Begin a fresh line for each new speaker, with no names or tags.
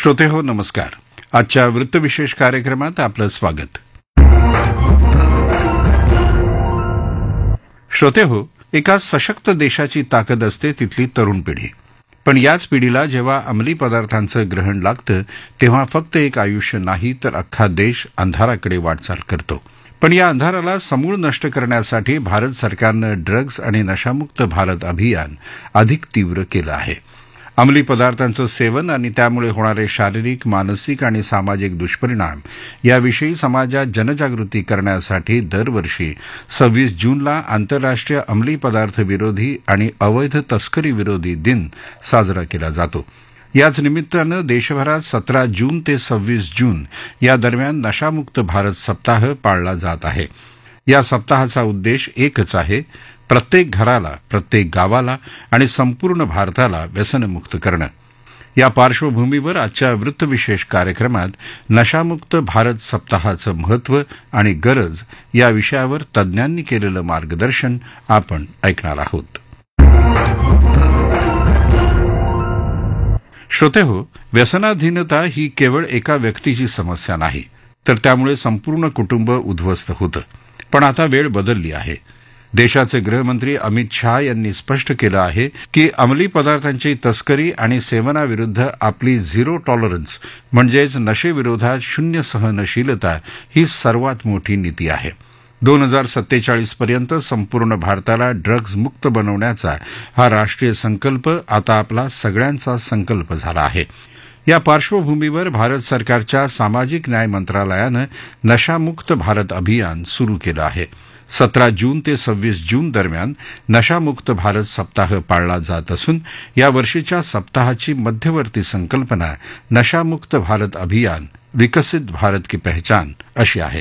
श्रोतेहो नमस्कार. आजच्या वृत्तविशेष कार्यक्रमात आपलं स्वागत. श्रोतेहो, एका सशक्त देशाची ताकद असते तिथली तरुण पिढी. पण याच पिढीला जेव्हा अंमली पदार्थांचं ग्रहण लागतं तेव्हा फक्त एक आयुष्य नाही तर अख्खा देश अंधाराकडे वाटचाल करतो. पण या अंधाराला समूळ नष्ट करण्यासाठी भारत सरकारनं ड्रग्ज आणि नशामुक्त भारत अभियान अधिक तीव्र केलं आहे. अंमली पदार्थांचं सेवन आणि त्यामुळे होणारे शारीरिक, मानसिक आणि सामाजिक दुष्परिणाम याविषयी समाजात जनजागृती करण्यासाठी दरवर्षी 26 जूनला आंतरराष्ट्रीय अंमली पदार्थ विरोधी आणि अवैध तस्करी विरोधी दिन साजरा केला जातो. याच निमित्तानं देशभरात 17 जून ते 26 जून या दरम्यान नशामुक्त भारत सप्ताह पाळला जात आहे. या सप्ताहाचा उद्देश एकच आहे, प्रत्येक घराला, प्रत्येक गावाला आणि संपूर्ण भारताला व्यसनमुक्त करणं. या पार्श्वभूमीवर आजच्या वृत्तविशेष कार्यक्रमात नशामुक्त भारत सप्ताहाचं महत्त्व आणि गरज या विषयावर तज्ज्ञांनी केलेलं मार्गदर्शन आपण ऐकणार आहोत. श्रोतेहो, व्यसनाधीनता ही केवळ एका व्यक्तीची समस्या नाही, तर त्यामुळे संपूर्ण कुटुंब उद्ध्वस्त होतं. पण आता वेळ बदलली आहे. देशाचे गृहमंत्री अमित शहा यांनी स्पष्ट केलं आहे की अंमली पदार्थांची तस्करी आणि सेवनाविरुद्ध आपली झिरो टॉलरन्स म्हणजेच नशेविरोधात शून्य सहनशीलता ही सर्वात मोठी नीती आहे. 2047 पर्यंत संपूर्ण भारताला ड्रग्ज मुक्त बनवण्याचा हा राष्ट्रीय संकल्प आता आपला सगळ्यांचा संकल्प झाला आहे. या पार्श्वभूमीवर भारत सरकारच्या सामाजिक न्याय मंत्रालयानं नशामुक्त भारत अभियान सुरू केलं आहे. 17 जून ते 26 जून दरम्यान नशामुक्त भारत सप्ताह पाळला जात असून या वर्षीच्या सप्ताहाची मध्यवर्ती संकल्पना नशामुक्त भारत अभियान विकसित भारत की पहचान अशी आहे.